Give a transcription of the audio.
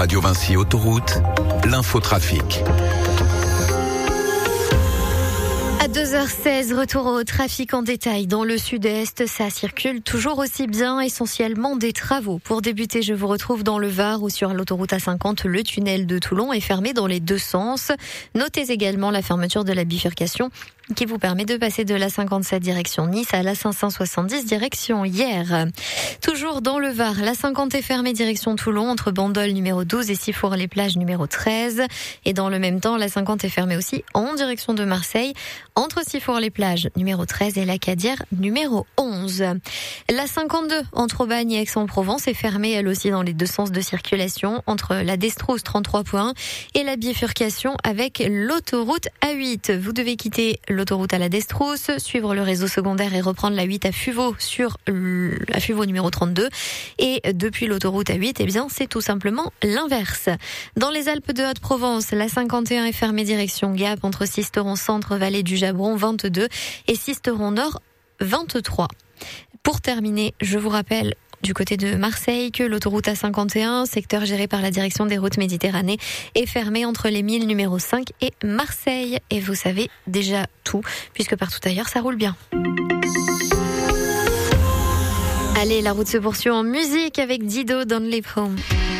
Radio Vinci Autoroute, l'infotrafic. À 2h16, retour au trafic en détail. Dans le sud-est, ça circule toujours aussi bien, essentiellement des travaux. Pour débuter, je vous retrouve dans le Var où sur l'autoroute A50, le tunnel de Toulon est fermé dans les deux sens. Notez également la fermeture de la bifurcation qui vous permet de passer de la 57 direction Nice à la 570 direction Hyères. Toujours dans le Var, la 50 est fermée direction Toulon entre Bandol numéro 12 et Sifour-les-Plages numéro 13. Et dans le même temps, la 50 est fermée aussi en direction de Marseille entre Sifour-les-Plages numéro 13 et la Cadière numéro 11. La 52 entre Aubagne et Aix-en-Provence est fermée elle aussi dans les deux sens de circulation entre la Destrousse 33.1 et la bifurcation avec l'autoroute A8. Vous devez quitter l'autoroute à la Destrousse, suivre le réseau secondaire et reprendre la 8 à Fuveau sur la Fuveau numéro 32. Et depuis l'autoroute A8, eh bien, c'est tout simplement l'inverse. Dans les Alpes de Haute-Provence, la 51 est fermée direction Gap entre Sisteron Centre, Vallée du Jabron 22 et Sisteron Nord 23. Pour terminer, je vous rappelle du côté de Marseille que l'autoroute A51, secteur géré par la direction des routes Méditerranée, est fermée entre les milles numéro 5 et Marseille. Et vous savez déjà tout, puisque partout ailleurs ça roule bien. Allez, la route se poursuit en musique avec Dido dans les Home.